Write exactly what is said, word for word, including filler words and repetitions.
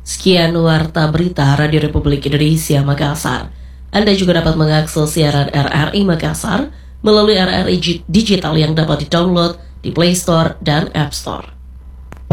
Sekian Warta Berita Radio Republik Indonesia Makassar. Anda juga dapat mengakses siaran R R I Makassar melalui R R I Digital yang dapat di-download di Play Store dan App Store.